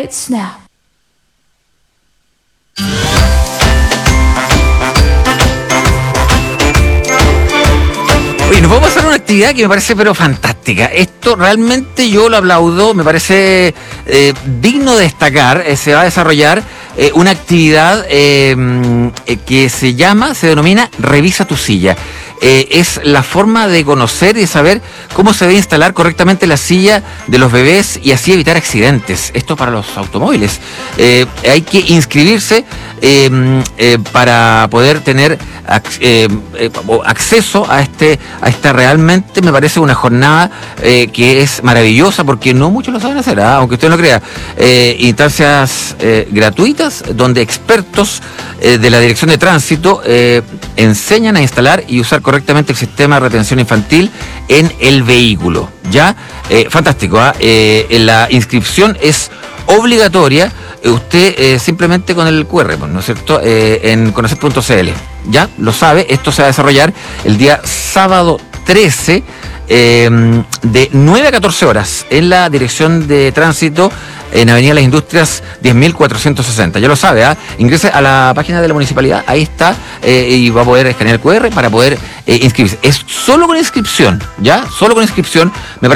It's now. Oye, nos vamos a hacer una actividad que me parece pero fantástica. Esto realmente yo lo aplaudo, me parece digno de destacar. Se va a desarrollar una actividad que se denomina Revisa tu silla. Es la forma de conocer y de saber cómo se debe instalar correctamente la silla de los bebés y así evitar accidentes. Esto para los automóviles. Hay que inscribirse para poder tener acceso a esta realmente me parece una jornada que es maravillosa porque no muchos lo saben hacer, aunque usted no crea. Instancias gratuitas donde expertos de la Dirección de Tránsito enseñan a instalar y usar correctamente el sistema de retención infantil en el vehículo. ¿Ya? Fantástico. La inscripción es obligatoria. Usted simplemente con el QR, ¿no es cierto? En conocer.cl. Ya lo sabe, esto se va a desarrollar el día sábado 13 de 9 a 14 horas en la Dirección de Tránsito en Avenida Las Industrias 10.460. Ya lo sabe, ingrese a la página de la municipalidad, ahí está, y va a poder escanear el QR para poder inscribirse. Es solo con inscripción, ¿ya? Solo con inscripción. Me parece